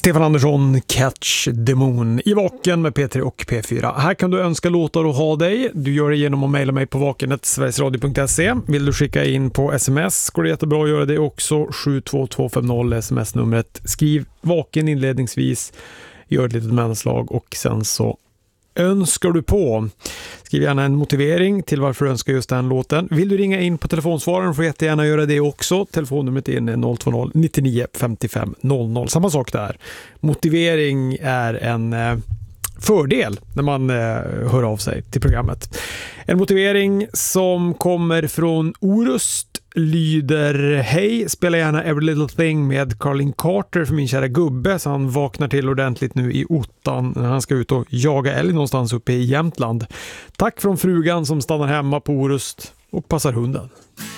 Stefan Andersson, Catch the Moon i Vaken med P3 och P4. Här kan du önska låtar och ha dig. Du gör det genom att mejla mig på vaken@sverigesradio.se. Vill du skicka in på sms går det jättebra att göra det också. 72250 sms-numret. Skriv Vaken inledningsvis, gör ett litet mellanslag och sen så önskar du på. Skriv gärna en motivering till varför du önskar just den låten. Vill du ringa in på telefonsvararen får jättegärna göra det också. Telefonnumret är 020 99 55 00. Samma sak där. Motivering är en fördel när man hör av sig till programmet. En motivering som kommer från Orust lyder: hej, spela gärna Every Little Thing med Carlin Carter för min kära gubbe så han vaknar till ordentligt nu i ottan när han ska ut och jaga älg någonstans uppe i Jämtland. Tack från frugan som stannar hemma på Orust och passar hunden.